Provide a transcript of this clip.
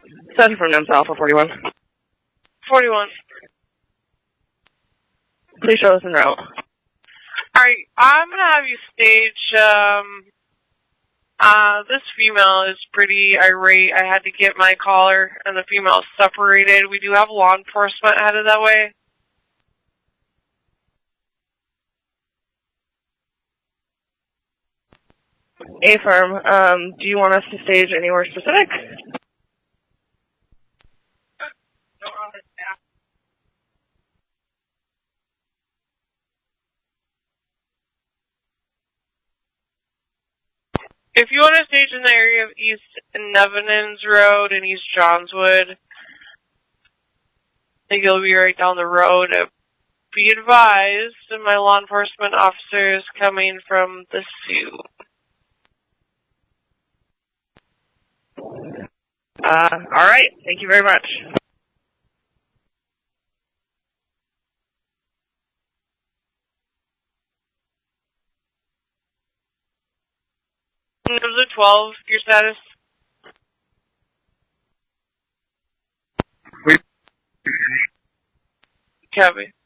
7 from NIMS Alpha 41. 41. Please show us en route. Alright, I'm gonna have you stage, this female is pretty irate. I had to get my collar and the female separated. We do have law enforcement headed that way. Affirm. Do you want us to stage anywhere specific? If you want to stage in the area of East Nevenins Road and East Johnswood, I think you'll be right down the road. Be advised, my law enforcement officer is coming from the Sioux. Alright. Thank you very much. Number 12, your status? Copy.